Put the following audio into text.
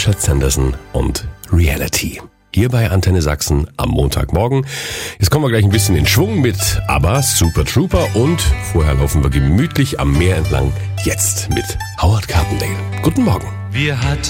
Richard Sanderson und Reality. Hier bei Antenne Sachsen am Montagmorgen. Jetzt kommen wir gleich ein bisschen in Schwung mit ABBA, Super Trooper und vorher laufen wir gemütlich am Meer entlang. Jetzt mit Howard Carpendale. Guten Morgen. Wir hatten